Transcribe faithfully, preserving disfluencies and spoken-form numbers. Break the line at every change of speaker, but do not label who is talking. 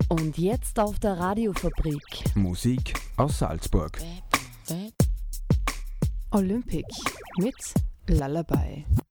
Und jetzt auf der Radiofabrik.
Musik aus Salzburg.
Olympic mit Lullaby.